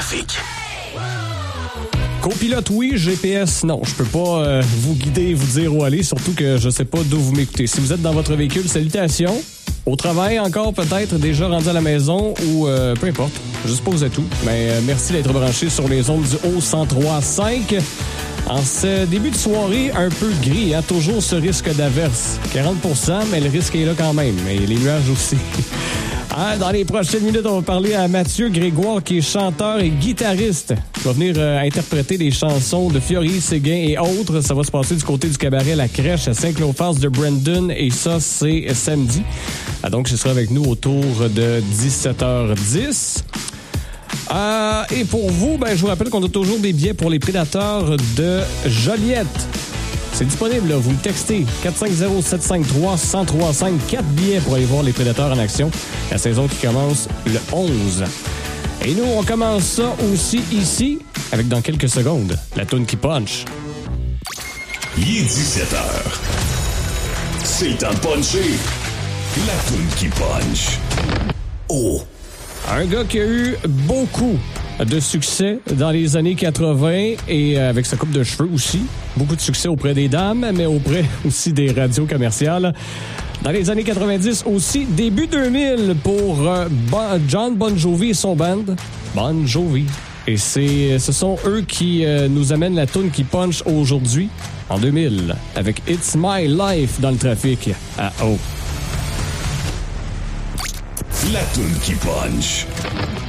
trafic. Copilote, oui. GPS, non. Je peux pas vous guider et vous dire où aller, surtout que je sais pas d'où vous m'écoutez. Si vous êtes dans votre véhicule, salutations. Au travail encore, peut-être, déjà rendu à la maison ou peu importe. Je sais pas où vous êtes où, mais merci d'être branché sur les ondes du haut 103.5. En ce début de soirée, un peu gris, hein? Toujours ce risque d'averse. 40%, mais le risque est là quand même. Et les nuages aussi. Dans les prochaines minutes, on va parler à Mathieu Grégoire, qui est chanteur et guitariste. Il va venir interpréter des chansons de Fiori, Séguin et autres. Ça va se passer du côté du cabaret La Crèche à Saint-Clopas de Brandon. Et ça, c'est samedi. Donc, ce sera avec nous autour de 17h10. Et pour vous, je vous rappelle qu'on a toujours des billets pour les Prédateurs de Joliette. C'est disponible, là. Vous me textez 450-753-1035. 4 billets pour aller voir les Prédateurs en action. La saison qui commence le 11. Et nous, on commence ça aussi ici, avec dans quelques secondes, la toune qui punch. Il est 17h. C'est le temps de puncher. La toune qui punch. Oh! Un gars qui a eu beaucoup de succès dans les années 80 et avec sa coupe de cheveux aussi. Beaucoup de succès auprès des dames, mais auprès aussi des radios commerciales. Dans les années 90 aussi, début 2000 pour John Bon Jovi et son band, Bon Jovi. Et ce sont eux qui nous amènent la toune qui punch aujourd'hui, en 2000, avec It's My Life dans le trafic à O. La toune qui punch.